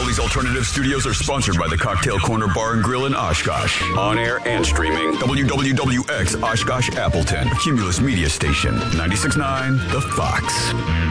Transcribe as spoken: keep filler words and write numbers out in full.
Follies Alternative Studios are sponsored by the Cocktail Corner Bar and Grill in Oshkosh. On air and streaming. W W W X Oshkosh Appleton. Cumulus Media Station. ninety-six point nine The Fox.